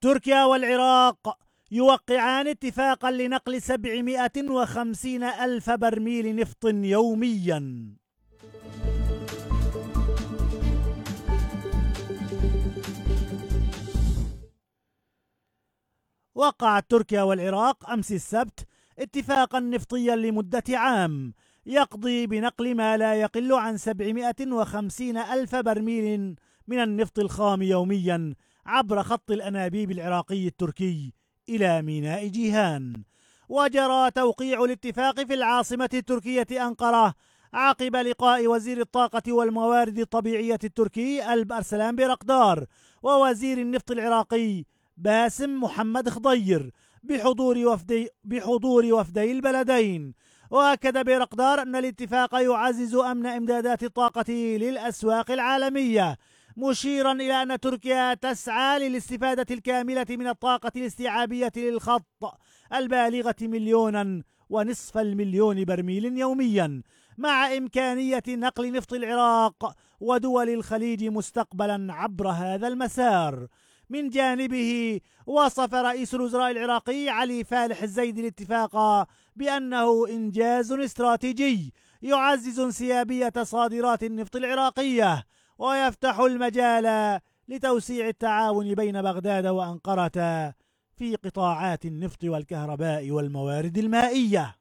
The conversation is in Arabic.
تركيا والعراق يوقعان اتفاقا لنقل 750 ألف برميل نفط يوميا. وقعت تركيا والعراق أمس السبت اتفاقا نفطيا لمدة عام يقضي بنقل ما لا يقل عن 750 ألف برميل من النفط الخام يوميا عبر خط الأنابيب العراقي التركي إلى ميناء جيهان. وجرى توقيع الاتفاق في العاصمة التركية أنقرة عقب لقاء وزير الطاقة والموارد الطبيعية التركي ألب أرسلان بيرقدار ووزير النفط العراقي باسم محمد خضير بحضور وفدي البلدين. وأكد بيرقدار أن الاتفاق يعزز أمن إمدادات الطاقة للأسواق العالمية، مشيرا إلى أن تركيا تسعى للاستفادة الكاملة من الطاقة الاستيعابية للخط البالغة 1.5 مليون برميل يوميا، مع إمكانية نقل نفط العراق ودول الخليج مستقبلا عبر هذا المسار. من جانبه وصف رئيس الوزراء العراقي علي فالح الزيدي الاتفاق بأنه إنجاز استراتيجي يعزز انسيابية صادرات النفط العراقية ويفتح المجال لتوسيع التعاون بين بغداد وأنقرة في قطاعات النفط والكهرباء والموارد المائية.